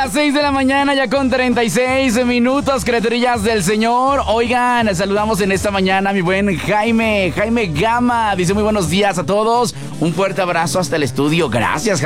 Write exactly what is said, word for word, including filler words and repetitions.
Las seis de la mañana ya con treinta y seis minutos, criaturillas del Señor. Oigan, saludamos en esta mañana a mi buen Jaime, Jaime Gama. Dice muy buenos días a todos. Un fuerte abrazo hasta el estudio. Gracias,